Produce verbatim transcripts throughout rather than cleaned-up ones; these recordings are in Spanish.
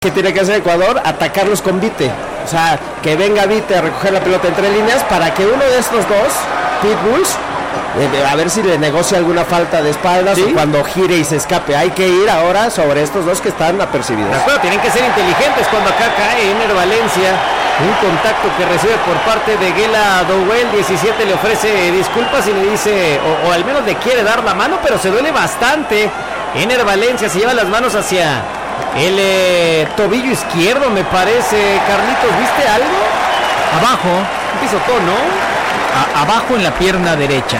¿Qué tiene que hacer Ecuador? Atacarlos con Vite. O sea, que venga Vite a recoger la pelota entre líneas para que uno de estos dos Pitbulls, eh, a ver si le negocia alguna falta de espaldas, ¿sí? O cuando gire y se escape. Hay que ir ahora sobre estos dos que están apercibidos. De acuerdo, tienen que ser inteligentes cuando acá cae Ener Valencia. Un contacto que recibe por parte de Guela Douel. diecisiete le ofrece disculpas y le dice, o, o al menos le quiere dar la mano, pero se duele bastante. Ener Valencia se lleva las manos hacia el eh, tobillo izquierdo, me parece. Carlitos, ¿viste algo? Abajo. Un pisotón, ¿no? A, abajo en la pierna derecha.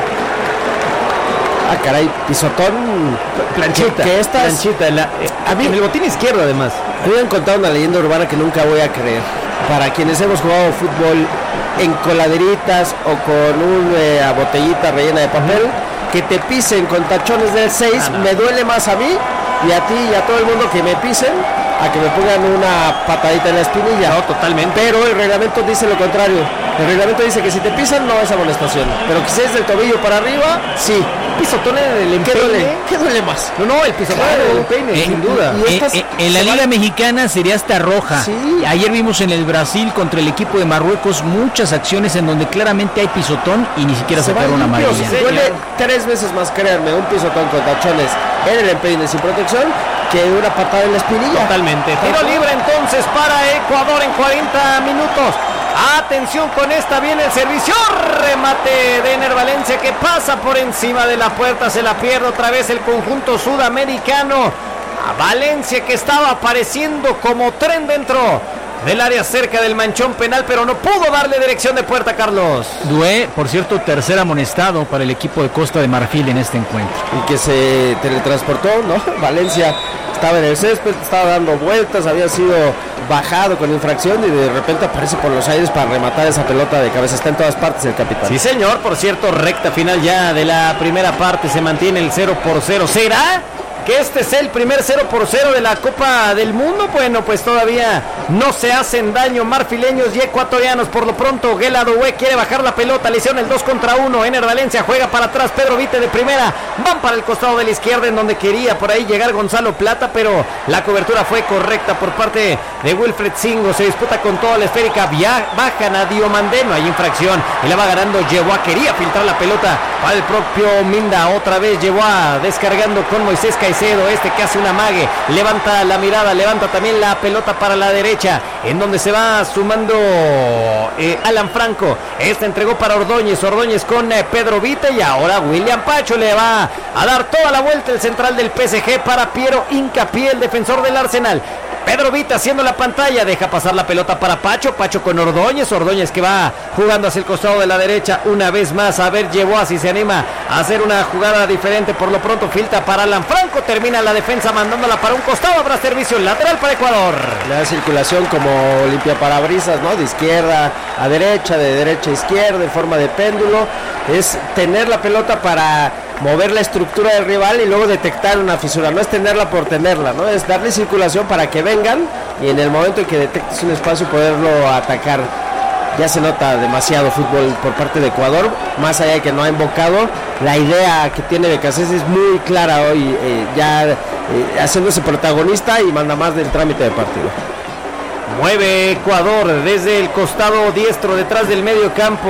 Ah, caray, pisotón. Planchita. Que, que estas, planchita. La, eh, a mí, en el botín izquierdo, además. Me habían contado una leyenda urbana que nunca voy a creer. Para quienes hemos jugado fútbol en coladeritas o con una eh, botellita rellena de papel, uh-huh. que te pisen con tachones del seis, ah, no. me duele más a mí y a ti y a todo el mundo que me pisen a que me pongan una patadita en la espinilla. No, totalmente. Pero el reglamento dice lo contrario. El reglamento dice que si te pisan no es amonestación, pero que si es del tobillo para arriba, sí. Pisotón en el empeine. ¿Qué duele? ¿Qué duele más? No, no, el pisotón claro, en el empeine, eh, sin duda. Y, y estas, eh, eh, en la Liga Mexicana sería hasta roja. Sí. Ayer vimos en el Brasil contra el equipo de Marruecos muchas acciones en donde claramente hay pisotón y ni siquiera se sacaron amarilla. Se duele tres veces más, créanme, un pisotón con tachones en el empeine sin protección que una patada en la espinilla. Totalmente. Tiro libre entonces para Ecuador en cuarenta minutos. Atención con esta, viene el servicio, remate de Ener Valencia que pasa por encima de la puerta, se la pierde otra vez el conjunto sudamericano. A Valencia que estaba apareciendo como tren dentro del área cerca del manchón penal, pero no pudo darle dirección de puerta, Carlos. Dué, por cierto, tercer amonestado para el equipo de Costa de Marfil en este encuentro. Y que se teletransportó, ¿no? Valencia estaba en el césped, estaba dando vueltas, había sido bajado con infracción y de repente aparece por los aires para rematar esa pelota de cabeza. Está en todas partes el capitán. Sí, señor, por cierto, recta final ya de la primera parte, se mantiene el cero por cero. ¿Será que este es el primer cero por cero de la Copa del Mundo? Bueno, pues todavía no se hacen daño marfileños y ecuatorianos. Por lo pronto, Guela Doué quiere bajar la pelota, le hicieron el dos contra uno. Ener Valencia juega para atrás, Pedro Vite de primera, van para el costado de la izquierda en donde quería por ahí llegar Gonzalo Plata, pero la cobertura fue correcta por parte de Wilfred Singo. Se disputa con toda la esférica, Via- bajan a Diomandé, no hay infracción y la va ganando Yeboah. Quería filtrar la pelota para el propio Minda, otra vez Yeboah descargando con Moisés Caicedo. Este que hace un amague, levanta la mirada, levanta también la pelota para la derecha, en donde se va sumando eh, Alan Franco. Este entregó para Ordóñez, Ordóñez con eh, Pedro Vite y ahora William Pacho le va a dar toda la vuelta el central del P S G para Piero Hincapié, el defensor del Arsenal. Pedro Vite haciendo la pantalla, deja pasar la pelota para Pacho, Pacho con Ordóñez, Ordóñez que va jugando hacia el costado de la derecha una vez más, a ver Yeboah si se anima a hacer una jugada diferente. Por lo pronto filtra para Alan Franco, termina la defensa mandándola para un costado, habrá servicio lateral para Ecuador. La circulación como limpia parabrisas, ¿no? De izquierda a derecha, de derecha a izquierda, en forma de péndulo, es tener la pelota para mover la estructura del rival y luego detectar una fisura, no es tenerla por tenerla, ¿no? Es darle circulación para que vengan y en el momento en que detectes un espacio poderlo atacar. Ya se nota demasiado fútbol por parte de Ecuador, más allá de que no ha invocado. La idea que tiene Becasés es muy clara hoy, eh, ya eh, haciéndose protagonista y manda más del trámite de partido. Mueve Ecuador desde el costado diestro, detrás del medio campo.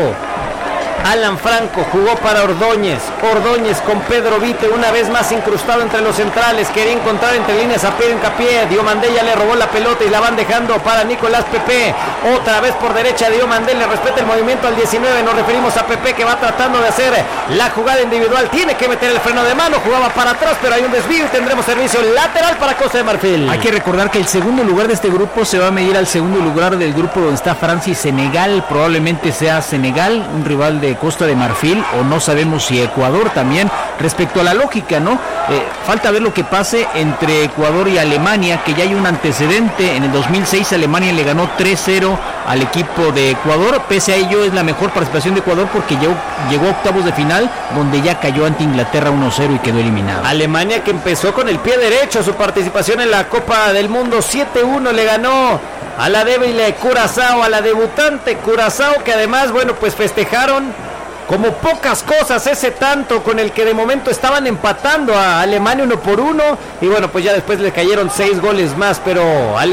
Alan Franco jugó para Ordóñez, Ordóñez con Pedro Vite una vez más incrustado entre los centrales, quería encontrar entre líneas a Pedro Hincapié, Diomandé ya le robó la pelota y la van dejando para Nicolás Pepe, otra vez por derecha Diomandé, le respeta el movimiento al diecinueve, nos referimos a Pepe que va tratando de hacer la jugada individual, tiene que meter el freno de mano, jugaba para atrás pero hay un desvío y tendremos servicio lateral para Costa de Marfil. Hay que recordar que el segundo lugar de este grupo se va a medir al segundo lugar del grupo donde está Francia y Senegal, probablemente sea Senegal, un rival de Costa de Marfil, o no sabemos si Ecuador también. Respecto a la lógica, ¿no? Eh, falta ver lo que pase entre Ecuador y Alemania, que ya hay un antecedente. En el dos mil seis Alemania le ganó tres cero al equipo de Ecuador. Pese a ello es la mejor participación de Ecuador porque llegó, llegó a octavos de final, donde ya cayó ante Inglaterra uno cero y quedó eliminado. Alemania que empezó con el pie derecho su participación en la Copa del Mundo, siete uno le ganó a la débil Curazao, a la debutante Curazao, que además, bueno, pues festejaron como pocas cosas ese tanto con el que de momento estaban empatando a Alemania uno por uno, y bueno, pues ya después le cayeron seis goles más, pero Ale